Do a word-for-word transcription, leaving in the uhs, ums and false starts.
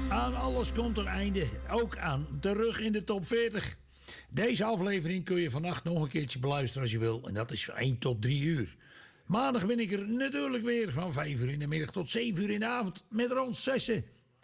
Aan alles komt een einde, ook aan Terug in de Top veertig. Deze aflevering kun je vannacht nog een keertje beluisteren als je wil. En dat is van één tot drie uur. Maandag ben ik er natuurlijk weer van vijf uur in de middag tot zeven uur in de avond met Ron Sessen.